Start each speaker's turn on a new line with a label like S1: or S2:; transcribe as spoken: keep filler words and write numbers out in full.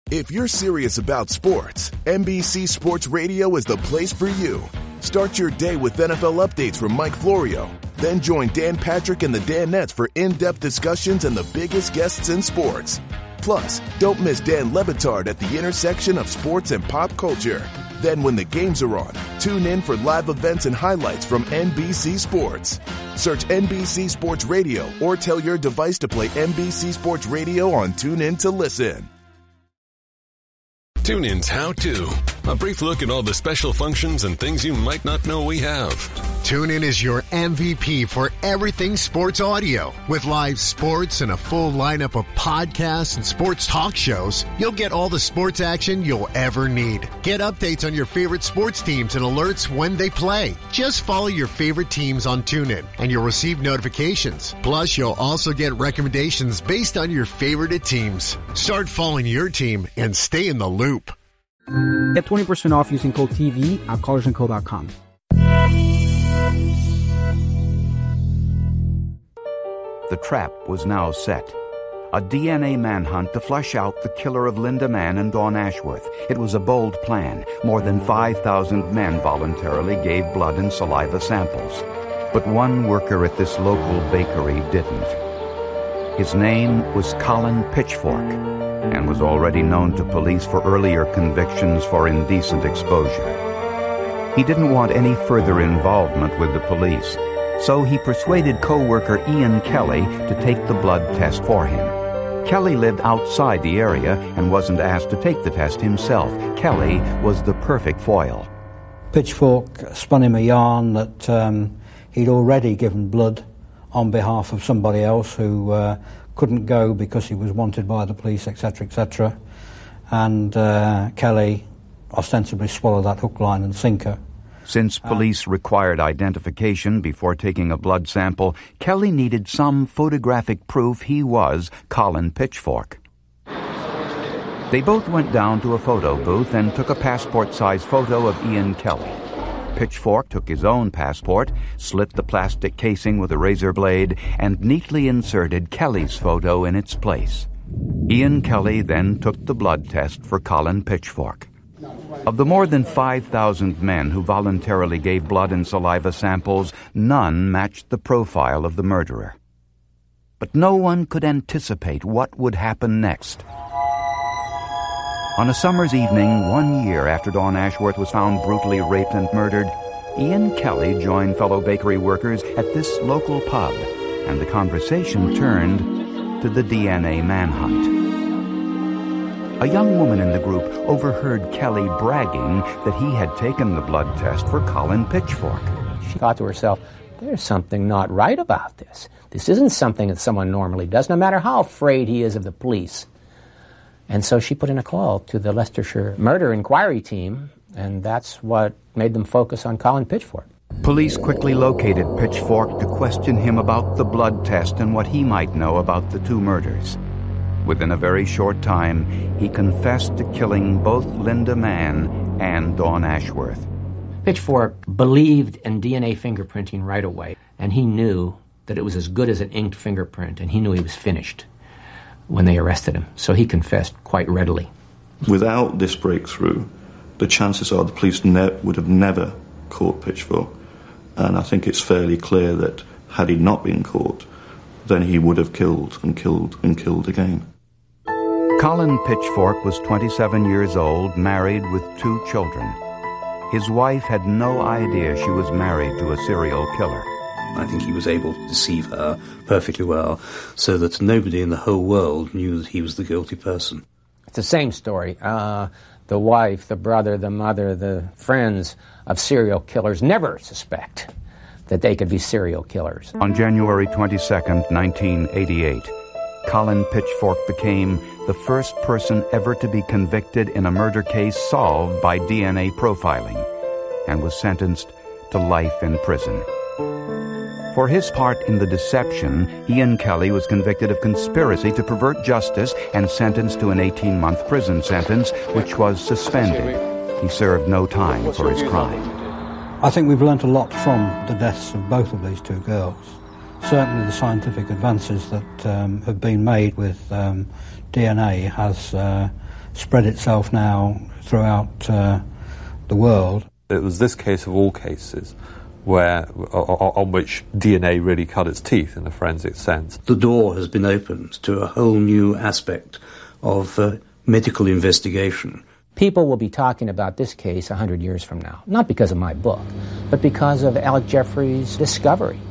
S1: If you're serious about sports, N B C Sports Radio is the place for you. Start your day with N F L updates from Mike Florio. Then join Dan Patrick and the Danettes for in-depth discussions and the biggest guests in sports. Plus, don't miss Dan Le Batard at the intersection of sports and pop culture. Then when the games are on, tune in for live events and highlights from N B C Sports. Search N B C Sports Radio or tell your device to play N B C Sports Radio on TuneIn to listen.
S2: TuneIn's How To. A brief look at all the special functions and things you might not know we have.
S3: TuneIn is your M V P for everything sports audio. With live sports and a full lineup of podcasts and sports talk shows, you'll get all the sports action you'll ever need. Get updates on your favorite sports teams and alerts when they play. Just follow your favorite teams on TuneIn, and you'll receive notifications. Plus, you'll also get recommendations based on your favorite teams. Start following your team and stay in the loop.
S4: Get twenty percent off using code T V at college and co dot com.
S5: The trap was now set. A D N A manhunt to flush out the killer of Linda Mann and Dawn Ashworth. It was a bold plan. More than five thousand men voluntarily gave blood and saliva samples. But one worker at this local bakery didn't. His name was Colin Pitchfork, and was already known to police for earlier convictions for indecent exposure. He didn't want any further involvement with the police, so he persuaded co-worker Ian Kelly to take the blood test for him. Kelly lived outside the area and wasn't asked to take the test himself. Kelly was the perfect foil.
S6: Pitchfork spun him a yarn that um, he'd already given blood on behalf of somebody else who uh, couldn't go because he was wanted by the police, et cetera, et cetera. And uh, Kelly ostensibly swallowed that hook, line and sinker.
S5: Since police required identification before taking a blood sample, Kelly needed some photographic proof he was Colin Pitchfork. They both went down to a photo booth and took a passport-size photo of Ian Kelly. Pitchfork took his own passport, slit the plastic casing with a razor blade, and neatly inserted Kelly's photo in its place. Ian Kelly then took the blood test for Colin Pitchfork. Of the more than five thousand men who voluntarily gave blood and saliva samples, none matched the profile of the murderer. But no one could anticipate what would happen next. On a summer's evening, one year after Dawn Ashworth was found brutally raped and murdered, Ian Kelly joined fellow bakery workers at this local pub, and the conversation turned to the D N A manhunt. A young woman in the group overheard Kelly bragging that he had taken the blood test for Colin Pitchfork.
S7: She thought to herself, there's something not right about this. This isn't something that someone normally does, no matter how afraid he is of the police. And so she put in a call to the Leicestershire Murder Inquiry Team, and that's what made them focus on Colin Pitchfork.
S5: Police quickly located Pitchfork to question him about the blood test and what he might know about the two murders. Within a very short time, he confessed to killing both Linda Mann and Dawn Ashworth.
S7: Pitchfork believed in D N A fingerprinting right away, and he knew that it was as good as an inked fingerprint, and he knew he was finished when they arrested him, so he confessed quite readily.
S8: Without this breakthrough, the chances are the police ne- would have never caught Pitchfork, and I think it's fairly clear that had he not been caught, then he would have killed and killed and killed again.
S5: Colin Pitchfork was twenty-seven years old, married with two children. His wife had no idea she was married to a serial killer.
S9: I think he was able to deceive her perfectly well, so that nobody in the whole world knew that he was the guilty person.
S7: It's the same story. Uh, the wife, the brother, the mother, the friends of serial killers never suspect that they could be serial killers.
S5: On January twenty-second, nineteen eighty-eight, Colin Pitchfork became the first person ever to be convicted in a murder case solved by D N A profiling, and was sentenced to life in prison. For his part in the deception, Ian Kelly was convicted of conspiracy to pervert justice and sentenced to an eighteen-month prison sentence, which was suspended. He served no time for his crime.
S6: I think we've learnt a lot from the deaths of both of these two girls. Certainly the scientific advances that um, have been made with um, D N A has uh, spread itself now throughout uh, the world.
S10: It was this case of all cases where on which D N A really cut its teeth in a forensic sense.
S9: The door has been opened to a whole new aspect of uh, medical investigation.
S7: People will be talking about this case a hundred years from now, not because of my book, but because of Alec Jeffrey's discovery.